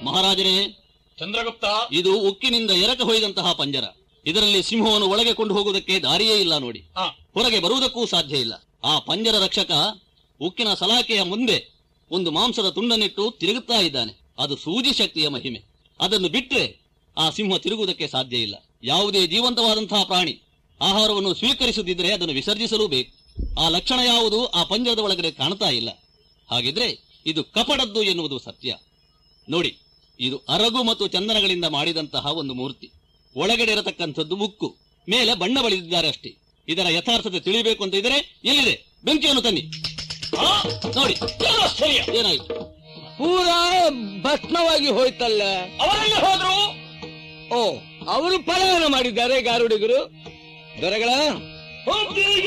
ಮಹಾರಾಜರೇ, ಚಂದ್ರಗುಪ್ತ, ಇದು ಉಕ್ಕಿನಿಂದ ಎರಕ ಹೊಯ್ದಂತಹ ಪಂಜರ. ಇದರಲ್ಲಿ ಸಿಂಹವನ್ನು ಒಳಗೆ ಕೊಂಡು ಹೋಗುವುದಕ್ಕೆ ದಾರಿಯೇ ಇಲ್ಲ ನೋಡಿ. ಹೊರಗೆ ಬರುವುದಕ್ಕೂ ಸಾಧ್ಯ ಇಲ್ಲ. ಆ ಪಂಜರ ರಕ್ಷಕ ಉಕ್ಕಿನ ಸಲಾಕೆಯ ಮುಂದೆ ಒಂದು ಮಾಂಸದ ತುಂಡನ್ನಿಟ್ಟು ತಿರುಗುತ್ತಾ ಇದ್ದಾನೆ. ಅದು ಸೂಜಿ ಶಕ್ತಿಯ ಮಹಿಮೆ. ಅದನ್ನು ಬಿಟ್ಟರೆ ಆ ಸಿಂಹ ತಿರುಗುವುದಕ್ಕೆ ಸಾಧ್ಯ ಇಲ್ಲ. ಯಾವುದೇ ಜೀವಂತವಾದಂತಹ ಪ್ರಾಣಿ ಆಹಾರವನ್ನು ಸ್ವೀಕರಿಸುತ್ತಿದ್ದರೆ ಅದನ್ನು ವಿಸರ್ಜಿಸಲೂ ಬೇಕು. ಆ ಲಕ್ಷಣ ಯಾವುದು ಆ ಪಂಜರದ ಒಳಗಡೆ ಕಾಣ್ತಾ ಇಲ್ಲ. ಹಾಗಿದ್ರೆ ಇದು ಕಪಡದ್ದು ಎನ್ನುವುದು ಸತ್ಯ. ನೋಡಿ, ಇದು ಅರಗು ಮತ್ತು ಚಂದನಗಳಿಂದ ಮಾಡಿದಂತಹ ಒಂದು ಮೂರ್ತಿ. ಒಳಗಡೆ ಇರತಕ್ಕಂಥದ್ದು ಮುಕ್ಕು, ಮೇಲೆ ಬಣ್ಣ ಬಳಿದಿದ್ದಾರೆ ಅಷ್ಟೇ. ಇದರ ಯಥಾರ್ಥತೆ ತಿಳಿಬೇಕು ಅಂತ ಇದ್ರೆ ಎಲ್ಲಿದೆ? ಬೆಂಕಿಯನ್ನು ತನ್ನಿ. ನೋಡಿ ಏನಾಯ್ತು? ಪೂರಾ ಭಸ್ಮವಾಗಿ ಹೋಯ್ತಲ್ಲ. ಅವರೆಲ್ಲ ಹೋದ್ರು? ಓ, ಅವರು ಪಲಾಯನ ಮಾಡಿದ್ದಾರೆ ಗಾರುಡಿಗರು. ದೊರೆಗಳ